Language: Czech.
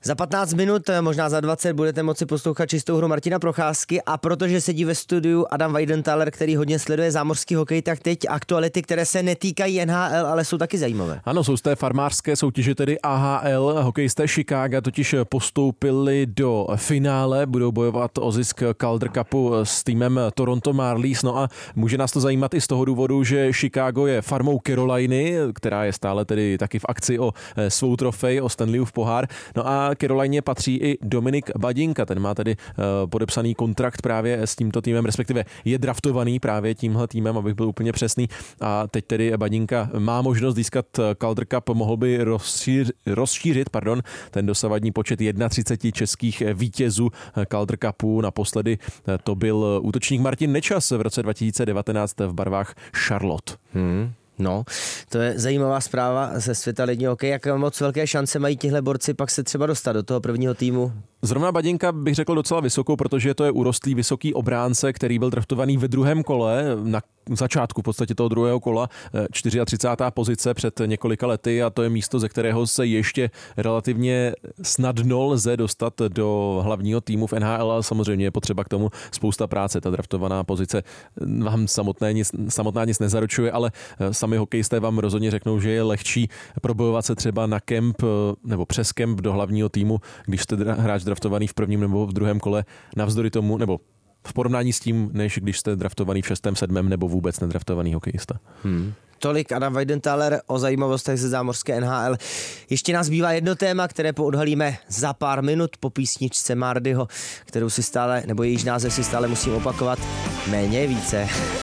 Za 15 minut, možná za 20, budete moci poslouchat čistou hru Martina Procházky a protože sedí ve studiu Adam Weidenthaler, který hodně sleduje zámořský hokej, tak teď aktuality, které se netýkají NHL, ale jsou taky zajímavé. Ano, jsou z té farmářské soutěže, tedy AHL. Hokejisté Chicaga totiž postoupili do finále, budou bojovat o zisk Calder Cupu s týmem Toronto Marlies. No a může nás to zajímat i z toho důvodu, že Chicago je farmou Caroliny, která je stále tedy taky v akci o svou trofej, o Stanleyův pohár. No a Carolině patří i Dominik Badinka, ten má tedy podepsaný kontrakt právě s tímto týmem, respektive je draftovaný právě tímhle týmem, abych byl úplně přesný. A teď tedy Badinka má možnost získat Calder Cup, mohl by rozšířit ten dosavadní počet 31 českých vítězů Calder Cupu. Naposledy to byl útočník Martin Nečas v roce 2019 v barvách Charlotte. No, to je zajímavá zpráva ze světa ledního hokeje. Jak moc velké šance mají tihle borci pak se třeba dostat do toho prvního týmu? Zrovna Badinka bych řekl docela vysokou, protože to je urostlý vysoký obránce, který byl draftovaný ve druhém kole, na začátku v podstatě toho druhého kola, 34. pozice před několika lety a to je místo, ze kterého se ještě relativně snadno lze dostat do hlavního týmu v NHL, ale samozřejmě je potřeba k tomu spousta práce. Ta draftovaná pozice vám samotná nic nezaručuje, ale sami hokejisté vám rozhodně řeknou, že je lehčí probojovat se třeba na kemp nebo přes kemp do hlavního týmu, když jste hráč draftovaný v prvním nebo v druhém kole, navzdory tomu, nebo v porovnání s tím, než když jste draftovaný v 6., 7. nebo vůbec nedraftovaný hokejista. Tolik Adam Weidenthaler o zajímavostech ze zámořské NHL. Ještě nás bývá jedno téma, které poodhalíme za pár minut po písničce Mardyho, kterou si stále, nebo jejíž název si stále musím opakovat. Méně více.